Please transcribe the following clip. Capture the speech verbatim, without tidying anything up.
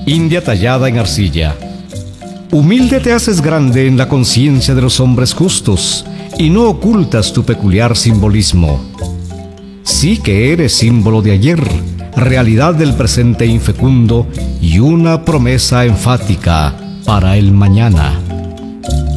India tallada en arcilla. Humilde te haces grande en la conciencia de los hombres justos y no ocultas tu peculiar simbolismo. Sí que eres símbolo de ayer, realidad del presente infecundo y una promesa enfática para el mañana.